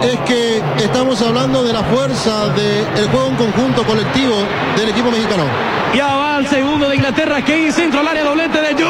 es que estamos hablando de la fuerza del juego en conjunto colectivo del equipo mexicano. Ya va el segundo de Inglaterra, que centro al área, doblete de